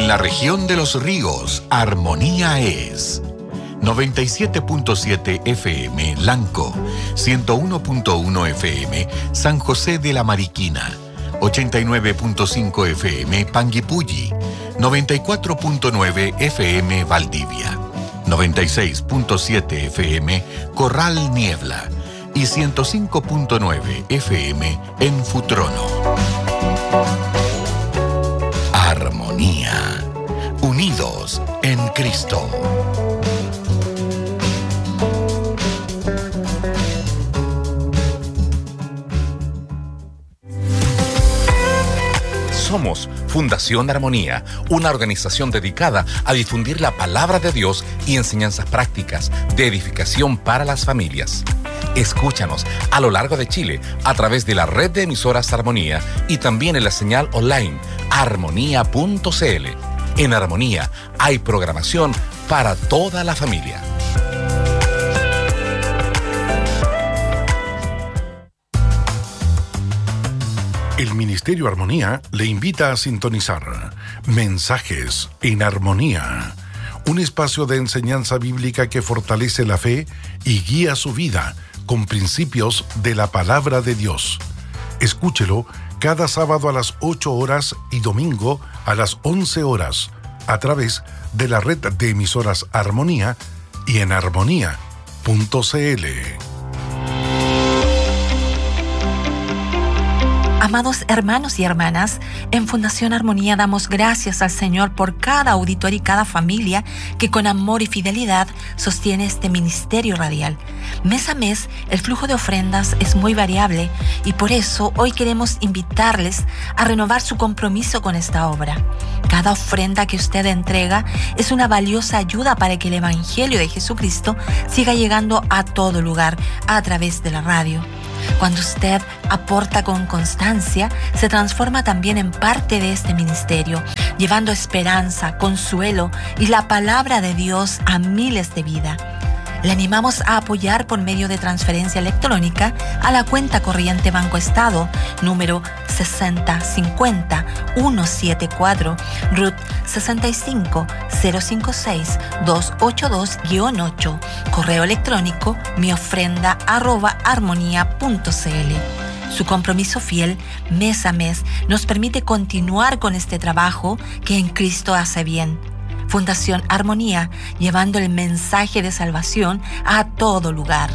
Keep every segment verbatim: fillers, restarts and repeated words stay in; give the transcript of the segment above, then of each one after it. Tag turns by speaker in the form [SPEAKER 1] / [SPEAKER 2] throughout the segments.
[SPEAKER 1] la región de Los Ríos, Armonía es noventa y siete punto siete F M Lanco, ciento uno punto uno F M San José de la Mariquina, ochenta y nueve punto cinco F M Panguipulli, noventa y cuatro punto nueve F M Valdivia, noventa y seis punto siete F M Corral Niebla y ciento cinco punto nueve F M en Futrono. Armonía, unidos en Cristo.
[SPEAKER 2] Somos Fundación Armonía, una organización dedicada a difundir la palabra de Dios y enseñanzas prácticas de edificación para las familias. Escúchanos a lo largo de Chile a través de la red de emisoras Armonía y también en la señal online armonía punto c l. En Armonía hay programación para toda la familia.
[SPEAKER 3] El Ministerio Armonía le invita a sintonizar Mensajes en Armonía, un espacio de enseñanza bíblica que fortalece la fe y guía su vida con principios de la palabra de Dios. Escúchelo cada sábado a las ocho horas y domingo a las once horas a través de la red de emisoras Armonía y en armonía punto c l.
[SPEAKER 4] Amados hermanos y hermanas, en Fundación Armonía damos gracias al Señor por cada auditor y cada familia que con amor y fidelidad sostiene este ministerio radial. Mes a mes, el flujo de ofrendas es muy variable y por eso hoy queremos invitarles a renovar su compromiso con esta obra. Cada ofrenda que usted entrega es una valiosa ayuda para que el Evangelio de Jesucristo siga llegando a todo lugar a través de la radio. Cuando usted aporta con constancia, se transforma también en parte de este ministerio, llevando esperanza, consuelo y la palabra de Dios a miles de vidas. Le animamos a apoyar por medio de transferencia electrónica a la cuenta corriente Banco Estado, número sesenta cincuenta ciento setenta y cuatro, R U T sesenta y cinco cero cinco seis dos ocho dos ocho, correo electrónico miofrenda arroba armonía punto c l. Su compromiso fiel, mes a mes, nos permite continuar con este trabajo que en Cristo hace bien. Fundación Armonía, llevando el mensaje de salvación a todo lugar.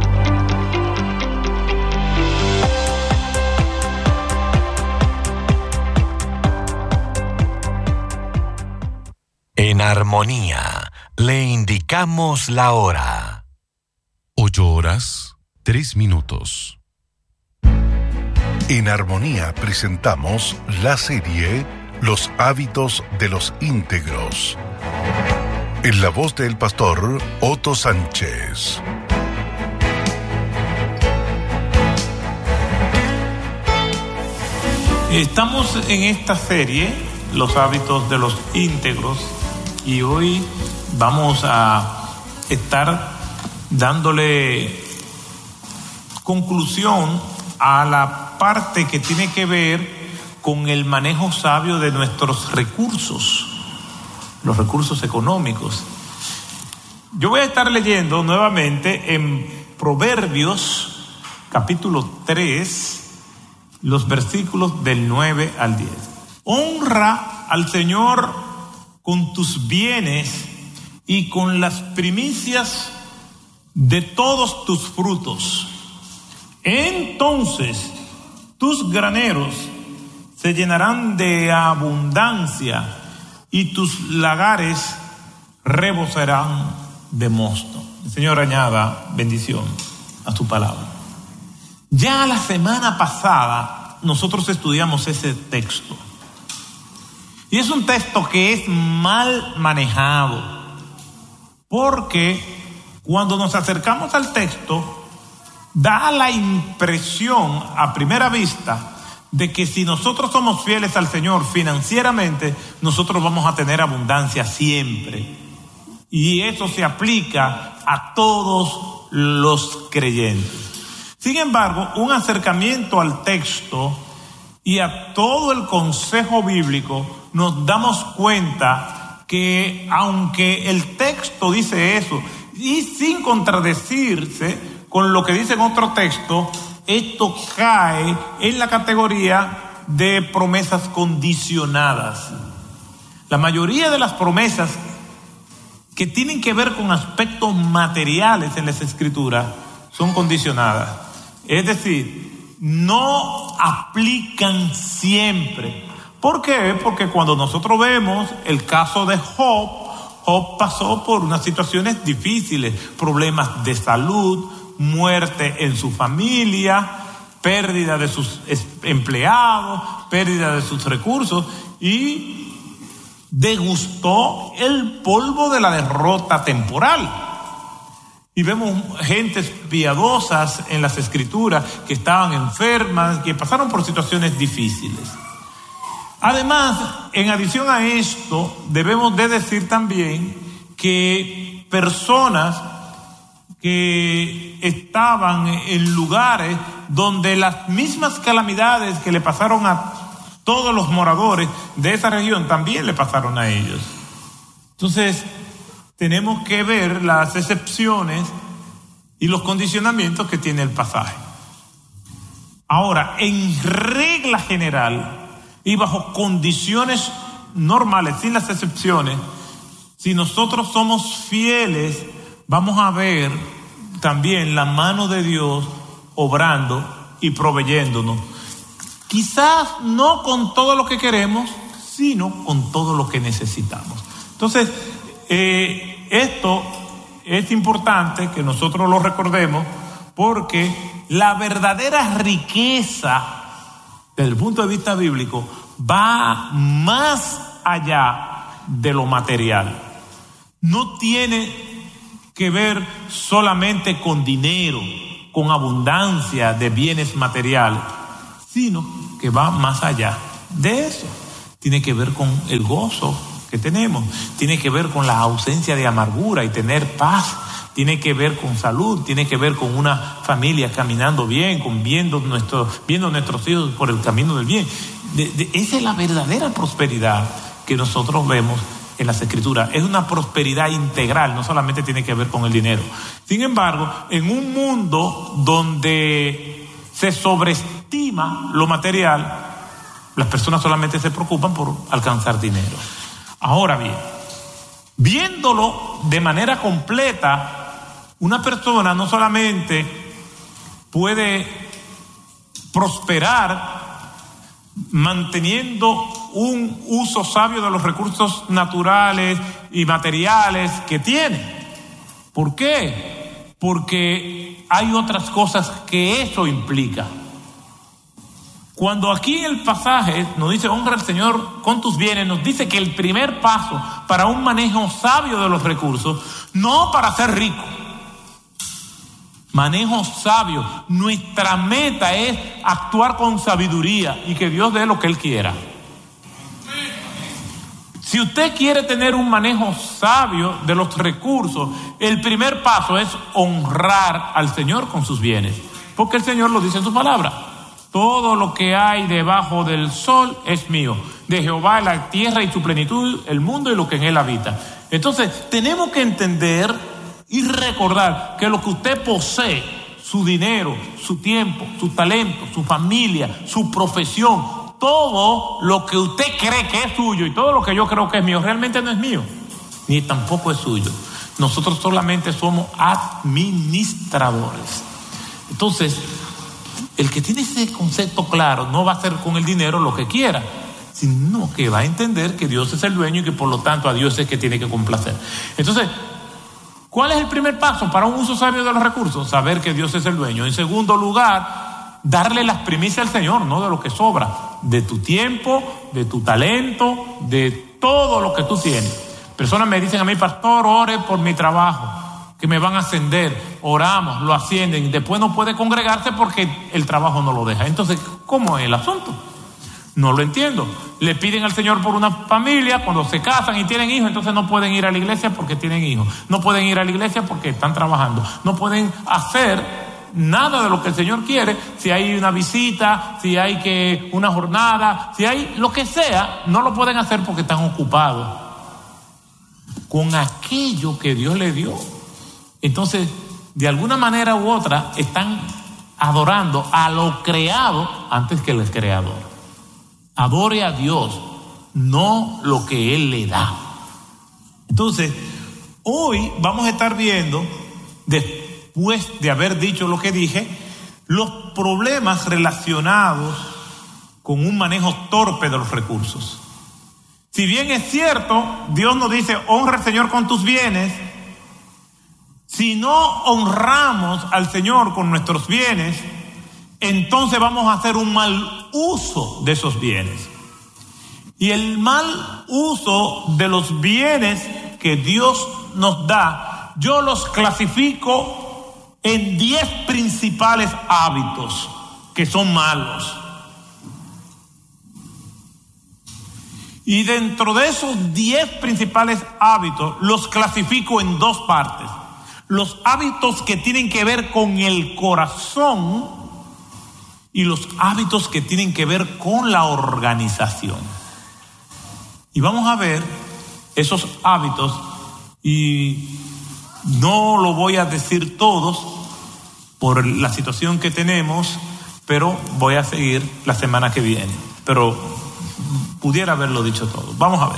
[SPEAKER 1] En Armonía, le indicamos la hora.
[SPEAKER 3] Ocho horas, tres minutos. En Armonía presentamos la serie Los hábitos de los íntegros, en la voz del pastor Otto Sánchez.
[SPEAKER 5] Estamos en esta serie, Los hábitos de los íntegros, y hoy vamos a estar dándole conclusión a la parte que tiene que ver con el manejo sabio de nuestros recursos, los recursos económicos. Yo voy a estar leyendo nuevamente en Proverbios, capítulo tres, los versículos del nueve al diez. Honra al Señor con tus bienes y con las primicias de todos tus frutos. Entonces tus graneros se llenarán de abundancia y tus lagares rebosarán de mosto. El Señor añada bendición a su palabra. Ya la semana pasada nosotros estudiamos ese texto. Y es un texto que es mal manejado, porque cuando nos acercamos al texto, da la impresión a primera vista de que si nosotros somos fieles al Señor financieramente, nosotros vamos a tener abundancia siempre. Y eso se aplica a todos los creyentes. Sin embargo, un acercamiento al texto y a todo el consejo bíblico, nos damos cuenta que aunque el texto dice eso, y sin contradecirse con lo que dice en otro texto, esto cae en la categoría de promesas condicionadas. La mayoría de las promesas que tienen que ver con aspectos materiales en las Escrituras son condicionadas. Es decir, no aplican siempre. ¿Por qué? Porque cuando nosotros vemos el caso de Job, Job pasó por unas situaciones difíciles, problemas de salud, muerte en su familia, pérdida de sus empleados, pérdida de sus recursos, y degustó el polvo de la derrota temporal. Y vemos gentes piadosas en las Escrituras que estaban enfermas, que pasaron por situaciones difíciles. Además, en adición a esto, debemos de decir también que personas que estaban en lugares donde las mismas calamidades que le pasaron a todos los moradores de esa región también le pasaron a ellos. Entonces, tenemos que ver las excepciones y los condicionamientos que tiene el pasaje. Ahora, en regla general y bajo condiciones normales, sin las excepciones, si nosotros somos fieles, vamos a ver también la mano de Dios obrando y proveyéndonos. Quizás no con todo lo que queremos, sino con todo lo que necesitamos. Entonces, eh, esto es importante que nosotros lo recordemos, porque la verdadera riqueza desde el punto de vista bíblico va más allá de lo material. No tiene que ver solamente con dinero, con abundancia de bienes materiales, sino que va más allá de eso. Tiene que ver con el gozo que tenemos, tiene que ver con la ausencia de amargura y tener paz, tiene que ver con salud, tiene que ver con una familia caminando bien, con viendo, nuestro, viendo nuestros hijos por el camino del bien. De, de, esa es la verdadera prosperidad que nosotros vemos en las Escrituras. Es una prosperidad integral, no solamente tiene que ver con el dinero. Sin embargo, en un mundo donde se sobreestima lo material, las personas solamente se preocupan por alcanzar dinero. Ahora bien, viéndolo de manera completa, una persona no solamente puede prosperar manteniendo un uso sabio de los recursos naturales y materiales que tiene. ¿Por qué? Porque hay otras cosas que eso implica. Cuando aquí en el pasaje nos dice honra al Señor con tus bienes, nos dice que el primer paso para un manejo sabio de los recursos, no para ser rico, manejo sabio, nuestra meta es actuar con sabiduría y que Dios dé lo que Él quiera. Si usted quiere tener un manejo sabio de los recursos, el primer paso es honrar al Señor con sus bienes, porque el Señor lo dice en su palabra: todo lo que hay debajo del sol es mío, de Jehová la tierra y su plenitud, el mundo y lo que en él habita. Entonces tenemos que entender y recordar que lo que usted posee, su dinero, su tiempo, su talento, su familia, su profesión, todo lo que usted cree que es suyo y todo lo que yo creo que es mío, realmente no es mío, ni tampoco es suyo. Nosotros solamente somos administradores. Entonces, el que tiene ese concepto claro no va a hacer con el dinero lo que quiera, sino que va a entender que Dios es el dueño y que por lo tanto a Dios es que tiene que complacer. Entonces, ¿cuál es el primer paso para un uso sabio de los recursos? Saber que Dios es el dueño. En segundo lugar, darle las primicias al Señor, no de lo que sobra, de tu tiempo, de tu talento, de todo lo que tú tienes. Personas me dicen a mí: pastor, ore por mi trabajo, que me van a ascender. Oramos, lo ascienden, después no puede congregarse porque el trabajo no lo deja. Entonces, ¿cómo es el asunto? No lo entiendo. Le piden al Señor por una familia, cuando se casan y tienen hijos, entonces no pueden ir a la iglesia porque tienen hijos. No pueden ir a la iglesia porque están trabajando. No pueden hacer nada de lo que el Señor quiere. Si hay una visita, si hay que una jornada, si hay lo que sea, no lo pueden hacer porque están ocupados con aquello que Dios les dio. Entonces, de alguna manera u otra, están adorando a lo creado antes que el creador. Adore a Dios, no lo que Él le da. Entonces, hoy vamos a estar viendo, después de haber dicho lo que dije, los problemas relacionados con un manejo torpe de los recursos. Si bien es cierto, Dios nos dice, honra al Señor con tus bienes. Si no honramos al Señor con nuestros bienes, entonces vamos a hacer un mal uso de esos bienes. Y el mal uso de los bienes que Dios nos da, yo los clasifico en diez principales hábitos que son malos. Y dentro de esos diez principales hábitos, los clasifico en dos partes. Los hábitos que tienen que ver con el corazón y los hábitos que tienen que ver con la organización. Y vamos a ver esos hábitos, y no lo voy a decir todos por la situación que tenemos, pero voy a seguir la semana que viene. Pero pudiera haberlo dicho todo. Vamos a ver.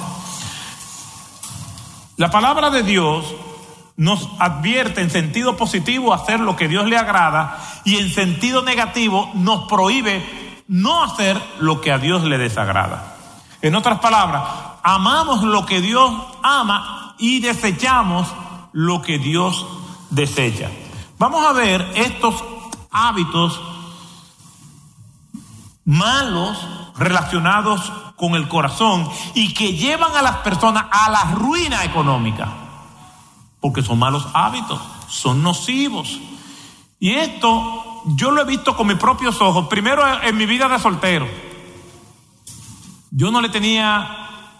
[SPEAKER 5] La palabra de Dios nos advierte en sentido positivo hacer lo que Dios le agrada, y en sentido negativo nos prohíbe no hacer lo que a Dios le desagrada. En otras palabras, amamos lo que Dios ama y desechamos lo que Dios desecha. Vamos a ver estos hábitos malos relacionados con el corazón y que llevan a las personas a la ruina económica, porque son malos hábitos, son nocivos. Y esto yo lo he visto con mis propios ojos. Primero, en mi vida de soltero, yo no le tenía